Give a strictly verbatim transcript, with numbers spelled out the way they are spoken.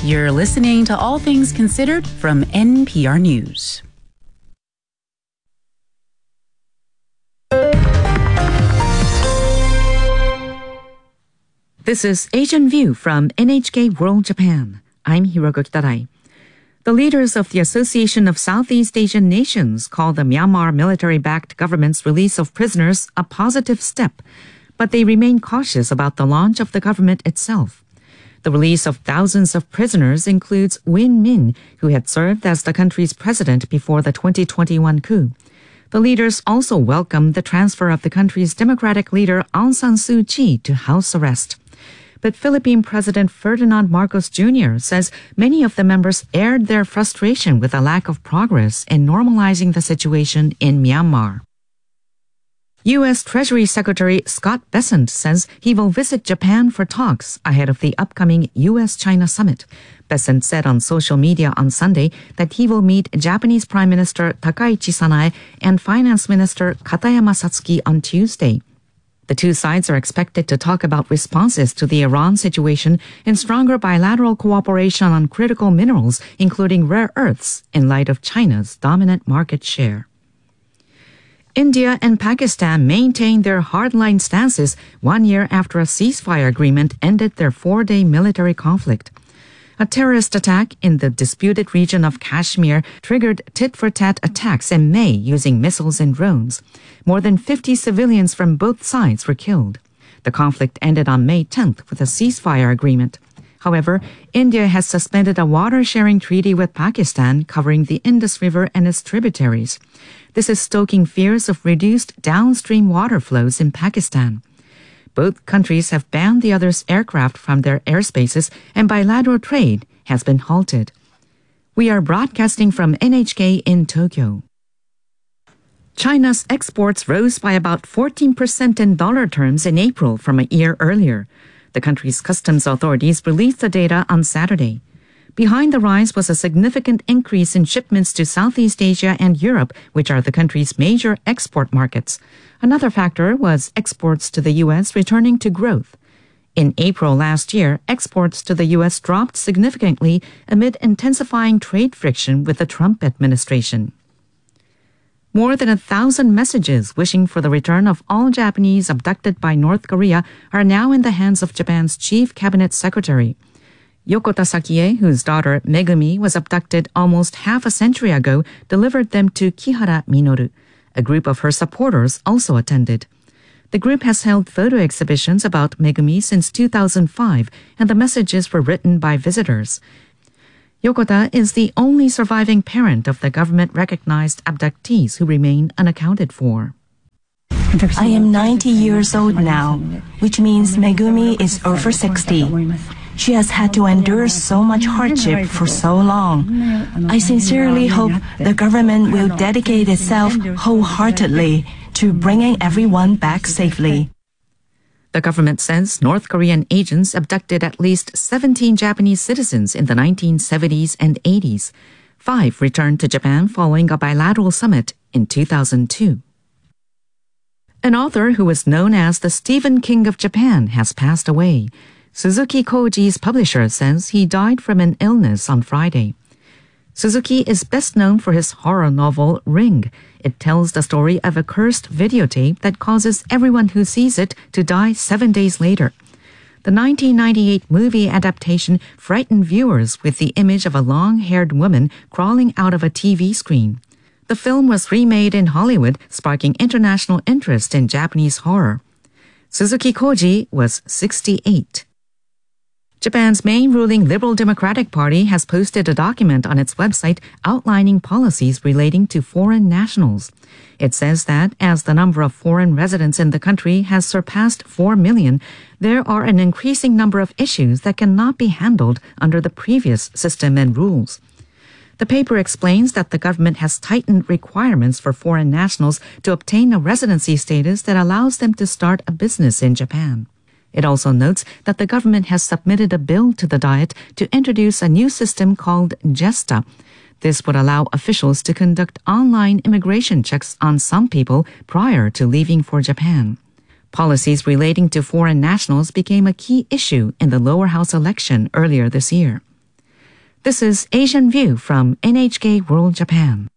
You're listening to All Things Considered from N P R News. This is Asian View from N H K World Japan. I'm Hiroko Kitarai. The leaders of the Association of Southeast Asian Nations call the Myanmar military-backed government's release of prisoners a positive step, but they remain cautious about the launch of the government itself. The release of thousands of prisoners includes Win Min, who had served as the country's president before the twenty twenty-one coup. The leaders also welcomed the transfer of the country's democratic leader Aung San Suu Kyi to house arrest. But Philippine President Ferdinand Marcos Junior says many of the members aired their frustration with a lack of progress in normalizing the situation in Myanmar. U S Treasury Secretary Scott Bessent says he will visit Japan for talks ahead of the upcoming U S China summit. Bessent said on social media on Sunday that he will meet Japanese Prime Minister Takaichi Sanae and Finance Minister Katayama Satsuki on Tuesday. The two sides are expected to talk about responses to the Iran situation and stronger bilateral cooperation on critical minerals, including rare earths, in light of China's dominant market share. India and Pakistan maintained their hardline stances one year after a ceasefire agreement ended their four-day military conflict. A terrorist attack in the disputed region of Kashmir triggered tit-for-tat attacks in May using missiles and drones. More than fifty civilians from both sides were killed. The conflict ended on May tenth with a ceasefire agreement. However, India has suspended a water-sharing treaty with Pakistan covering the Indus River and its tributaries. This is stoking fears of reduced downstream water flows in Pakistan. Both countries have banned the other's aircraft from their airspaces, and bilateral trade has been halted. We are broadcasting from N H K in Tokyo. China's exports rose by about fourteen percent in dollar terms in April from a year earlier. The country's customs authorities released the data on Saturday. Behind the rise was a significant increase in shipments to Southeast Asia and Europe, which are the country's major export markets. Another factor was exports to the U S returning to growth. In April last year, exports to the U S dropped significantly amid intensifying trade friction with the Trump administration. More than a thousand messages wishing for the return of all Japanese abducted by North Korea are now in the hands of Japan's chief cabinet secretary. Yokota Sakie, whose daughter Megumi was abducted almost half a century ago, delivered them to Kihara Minoru. A group of her supporters also attended. The group has held photo exhibitions about Megumi since two thousand five, and the messages were written by visitors. Yokota is the only surviving parent of the government-recognized abductees who remain unaccounted for. I am ninety years old now, which means Megumi is over sixty. She has had to endure so much hardship for so long. I sincerely hope the government will dedicate itself wholeheartedly to bringing everyone back safely. The government says North Korean agents abducted at least seventeen Japanese citizens in the nineteen seventies and eighties. Five returned to Japan following a bilateral summit in two thousand two. An author who was known as the Stephen King of Japan has passed away. Suzuki Koji's publisher says he died from an illness on Friday. Suzuki is best known for his horror novel Ring. It tells the story of a cursed videotape that causes everyone who sees it to die seven days later. The nineteen ninety-eight movie adaptation frightened viewers with the image of a long-haired woman crawling out of a T V screen. The film was remade in Hollywood, sparking international interest in Japanese horror. Suzuki Koji was sixty-eight. Japan's main ruling Liberal Democratic Party has posted a document on its website outlining policies relating to foreign nationals. It says that as the number of foreign residents in the country has surpassed four million, there are an increasing number of issues that cannot be handled under the previous system and rules. The paper explains that the government has tightened requirements for foreign nationals to obtain a residency status that allows them to start a business in Japan. It also notes that the government has submitted a bill to the Diet to introduce a new system called JESTA. This would allow officials to conduct online immigration checks on some people prior to leaving for Japan. Policies relating to foreign nationals became a key issue in the lower house election earlier this year. This is Asian View from N H K World Japan.